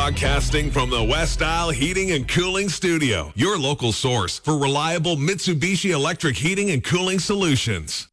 Broadcasting from the West Isle Heating and Cooling Studio, your local source for reliable Mitsubishi electric heating and cooling solutions.